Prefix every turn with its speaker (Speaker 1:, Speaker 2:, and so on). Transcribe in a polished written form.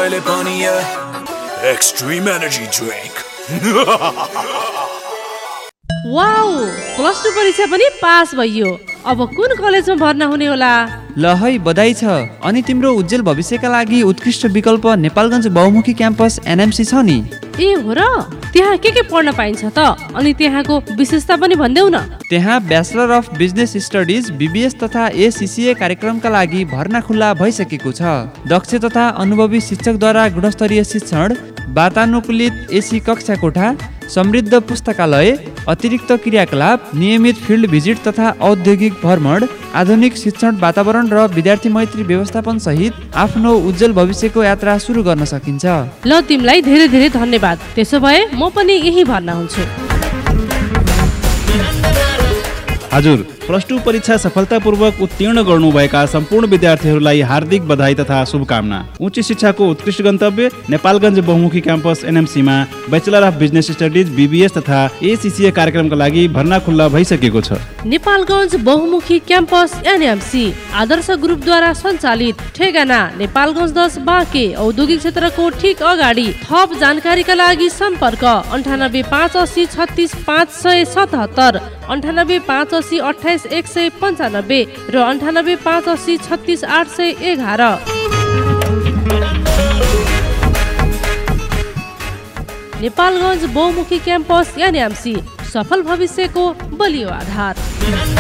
Speaker 1: मैले पनि extreme energy drink.
Speaker 2: Wow, plus 2 परीक्षा पनि पास भइयो। अब कुन कलेजमा भर्ना हुने होला?
Speaker 3: ल है बधाई छ। अनि तिम्रो उज्जवल भविष्यका लागि उत्कृष्ट विकल्प नेपालगञ्ज बहुमुखी क्याम्पस एनएमसी छ नि।
Speaker 2: ए हो र? त्यहाँ के पढ्न पाइन्छ त? अनि त्यहाँको विशेषता पनि भन्देऊ न।
Speaker 3: त्यहाँ bachelor of business studies BBS तथा एसीसीए कार्यक्रमका लागि भर्ना खुल्ला भइसकेको छ। दक्ष तथा अनुभवी शिक्षकद्वारा गुणस्तरीय शिक्षण, वातानुकूलित एसी कक्षा कोठा, समृद्ध पुस्तकालय, अतिरिक्त क्रियाकलाप, नियमित फिल्ड भिजिट तथा औद्योगिक भ्रमण, आधुनिक शिक्षण वातावरण र विद्यार्थी मैत्री व्यवस्थापन सहित आफ्नो उज्जवल भविष्यको यात्रा सुरु गर्न सकिन्छ।
Speaker 2: ल तिमीलाई धेरै धेरै धन्यवाद। त्यसो भए म पनि यही भर्ना हुन्छु।
Speaker 4: हजुर, प्लस 2 परीक्षा सफलतापूर्वक उत्तीर्ण गर्नुभएका सम्पूर्ण विद्यार्थीहरूलाई हार्दिक बधाई तथा शुभकामना। उच्च शिक्षाको उत्कृष्ट गन्तव्य नेपालगञ्ज बहुमुखी campus एनएमसीमा bachelor of business studies BBS तथा एसीसीए कार्यक्रमका लागि भर्ना खुल्ला भइसकेको छ।
Speaker 2: नेपालगञ्ज बहुमुखी क्याम्पस एनएमसी आदर्श ग्रुपद्वारा सञ्चालित, ठेगाना नेपालगञ्ज 10 बाँके, औद्योगिक क्षेत्रको ठीक अगाडि। थप जानकारीका लागि सम्पर्क 9858 36 577, 9858 28 195 र 9858 36 811। नेपालगञ्ज बहुमुखी क्याम्पस एनएमसी, सफल भविष्यको बलियो आधार।